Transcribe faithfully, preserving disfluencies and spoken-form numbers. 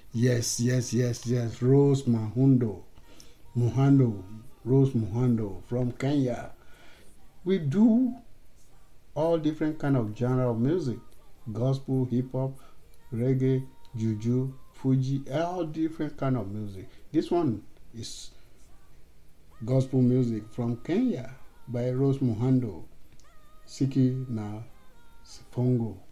Yes, yes, yes, yes. Rose Muhando, Muhando, Rose Muhando from Kenya. We do all different kind of genre of music: gospel, hip hop, reggae, juju, Fuji, all different kind of music. This one is gospel music from Kenya by Rose Muhando, Siki na Sifongo.